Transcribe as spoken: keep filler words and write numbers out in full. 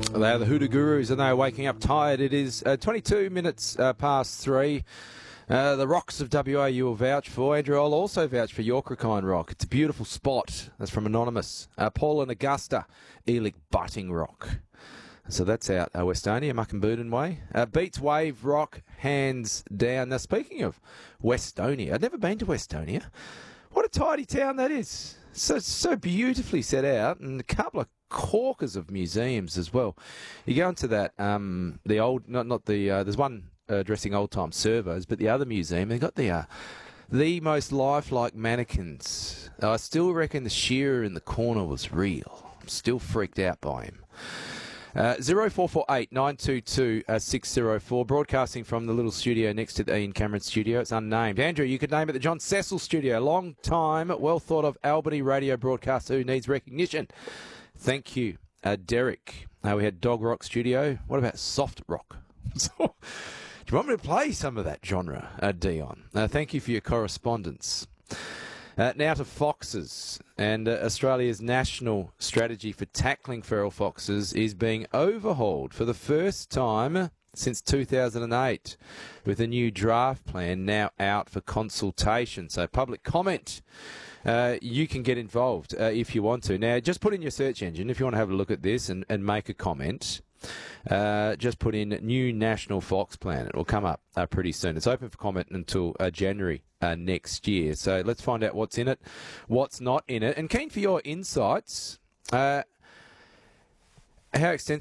They are the Hoodoo Gurus, and they are waking up tired. It is uh, twenty-two minutes uh, past three. Uh, the rocks of W A you will vouch for. Andrew, I'll also vouch for Yorkrakine Rock. It's a beautiful spot. That's from Anonymous. Uh, Paul and Augusta, Elik Butting Rock. So that's out uh, Westonia, Muckenbooden Way. Uh, Beats Wave Rock, hands down. Now, speaking of Westonia, I've never been to Westonia. What a tidy town that is. So so beautifully set out, and a couple of corkers of museums as well. You go into that, um, the old, not not the, uh, there's one uh, addressing old-time servos, but the other museum, they've got the uh, the most lifelike mannequins. I still reckon the shearer in the corner was real. I'm still freaked out by him. Uh, zero four four eight nine two two six zero four, broadcasting from the little studio next to the Ian Cameron studio. It's unnamed. Andrew, you could name it the John Cecil studio. Long time, well thought of Albany radio broadcaster who needs recognition. Thank you, uh, Derek. Uh, we had Dog Rock studio. What about Soft Rock? Do you want me to play some of that genre, uh, Dion? Uh, thank you for your correspondence. Uh, now to foxes, and uh, Australia's national strategy for tackling feral foxes is being overhauled for the first time since two thousand eight, with a new draft plan now out for consultation. So public comment, uh, you can get involved uh, if you want to. Now, just put in your search engine if you want to have a look at this and, and make a comment. Uh, just put in new national fox plan. It will come up uh, pretty soon. It's open for comment until uh, January uh, next year. So let's find out what's in it, what's not in it. And keen for your insights. Uh, how extensive